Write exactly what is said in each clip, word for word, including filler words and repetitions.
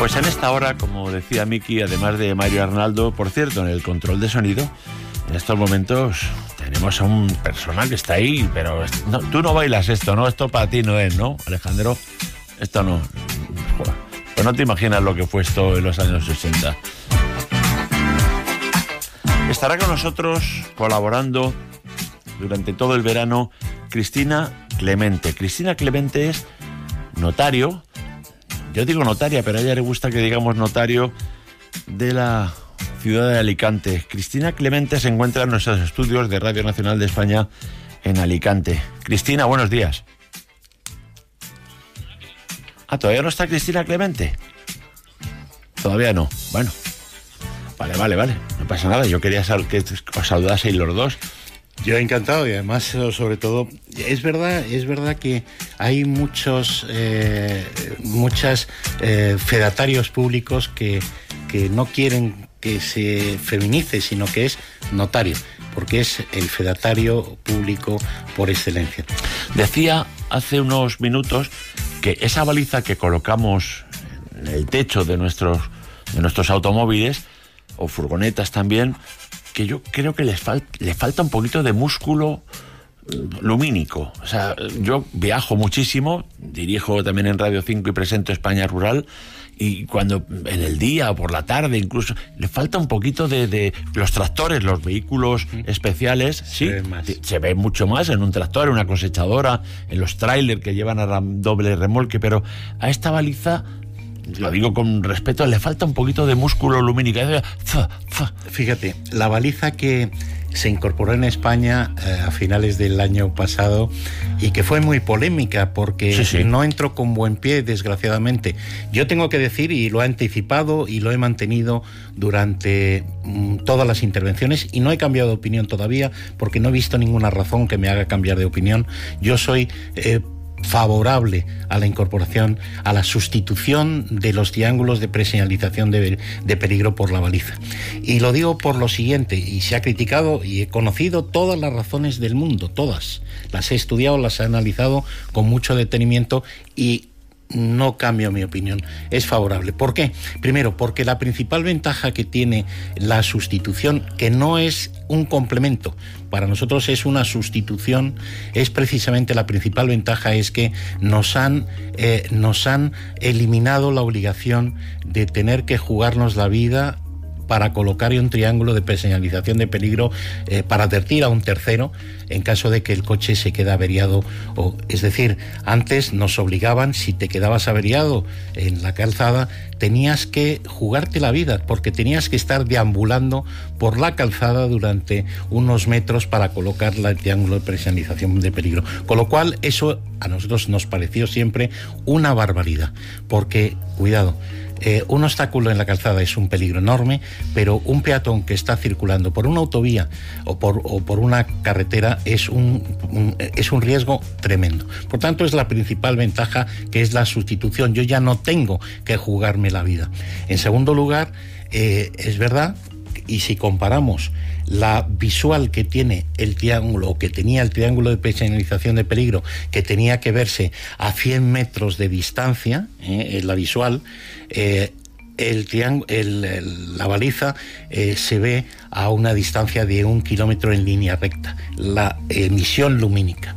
Pues en esta hora, como decía Miki, además de Mario Arnaldo, por cierto, en el control de sonido, en estos momentos tenemos a un personal que está ahí, pero no, tú no bailas esto, ¿no? Esto para ti no es, ¿no, Alejandro? Esto no. Pues no te imaginas lo que fue esto en los años sesenta. Estará con nosotros colaborando durante todo el verano Cristina Clemente. Cristina Clemente es notario, yo digo notaria, pero a ella le gusta que digamos notario, de la ciudad de Alicante. Cristina Clemente se encuentra en nuestros estudios de Radio Nacional de España en Alicante. Cristina, buenos días. Ah, ¿todavía no está Cristina Clemente? Todavía no. Bueno, vale, vale, vale. No pasa nada. Yo quería sal- que os saludaseis los dos. Yo encantado, y además, sobre todo, es verdad, es verdad que hay muchos, eh, muchas eh, fedatarios públicos que, que no quieren que se feminice, sino que es notario, porque es el fedatario público por excelencia. Decía hace unos minutos que esa baliza que colocamos en el techo de nuestros, de nuestros automóviles, o furgonetas también, que yo creo que les fal- le falta un poquito de músculo lumínico. O sea, yo viajo muchísimo, dirijo también en Radio cinco y presento España Rural, y cuando en el día o por la tarde incluso, le falta un poquito de, de los tractores, los vehículos especiales, se sí, ve más. se ve mucho más en un tractor, en una cosechadora, en los trailers que llevan a ram- doble remolque, pero a esta baliza, lo digo con respeto, le falta un poquito de músculo lumínico. Fíjate, la baliza que se incorporó en España eh, a finales del año pasado y que fue muy polémica porque sí, sí. no entró con buen pie, desgraciadamente. Yo tengo que decir, y lo he anticipado y lo he mantenido durante mm, todas las intervenciones, y no he cambiado de opinión todavía porque no he visto ninguna razón que me haga cambiar de opinión. Yo soy Eh, favorable a la incorporación, a la sustitución de los triángulos de preseñalización de, de peligro por la baliza. Y lo digo por lo siguiente, y se ha criticado y he conocido todas las razones del mundo, todas. Las he estudiado, las he analizado con mucho detenimiento y no cambio mi opinión, es favorable. ¿Por qué? Primero, porque la principal ventaja que tiene la sustitución, que no es un complemento, para nosotros es una sustitución, es precisamente la principal ventaja, es que nos han, eh, nos han eliminado la obligación de tener que jugarnos la vida para colocar un triángulo de preseñalización de peligro eh, para advertir a un tercero en caso de que el coche se quede averiado. O, es decir, antes nos obligaban, si te quedabas averiado en la calzada, tenías que jugarte la vida, porque tenías que estar deambulando por la calzada durante unos metros para colocar el triángulo de preseñalización de peligro. Con lo cual, eso a nosotros nos pareció siempre una barbaridad, porque, cuidado, Eh, un obstáculo en la calzada es un peligro enorme, pero un peatón que está circulando por una autovía o por, o por una carretera es un, un, es un riesgo tremendo. Por tanto, es la principal ventaja, que es la sustitución. Yo ya no tengo que jugarme la vida. En segundo lugar, eh, es verdad, y si comparamos la visual que tiene el triángulo, o que tenía el triángulo de preseñalización de peligro, que tenía que verse a cien metros de distancia, eh, la visual, eh, el triángulo, el, el, la baliza eh, se ve a una distancia de un kilómetro en línea recta, la emisión lumínica.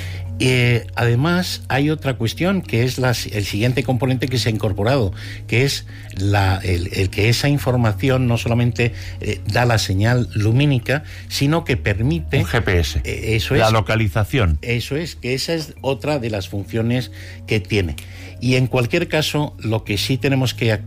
Eh, además, hay otra cuestión, que es la, el siguiente componente que se ha incorporado, que es la, el, el que esa información no solamente eh, da la señal lumínica, sino que permite... Un G P S. Eh, eso la es, localización. Eso es, que esa es otra de las funciones que tiene. Y en cualquier caso, lo que sí tenemos que